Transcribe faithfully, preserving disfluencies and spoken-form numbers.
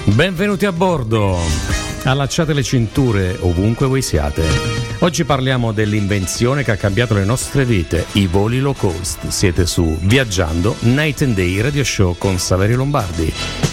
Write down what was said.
Benvenuti a bordo, allacciate le cinture ovunque voi siate. Oggi parliamo dell'invenzione che ha cambiato le nostre vite, i voli low cost. Siete su Viaggiando Night and Day Radio Show con Saverio Lombardi.